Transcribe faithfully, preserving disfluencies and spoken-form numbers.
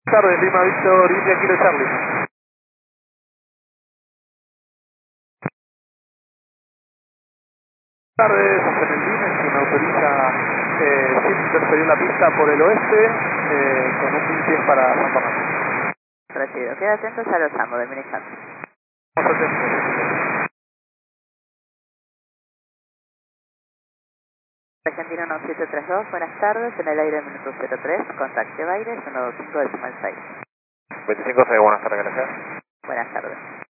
Buenas tardes, Lima Víctor, India Kilo Charlie. Buenas tardes, en el Lima, que me autoriza eh, sin interferir la pista por el oeste, eh, con un mil cien para San Fernando. Recibido. Queda atentos a los ambos del Minichat. Vamos atentos. Argentina uno siete tres dos, buenas tardes, en el aire minuto cero tres, contacte Baires uno dos cinco decimal seis. veinticinco seis, buenas tardes, gracias. Buenas tardes.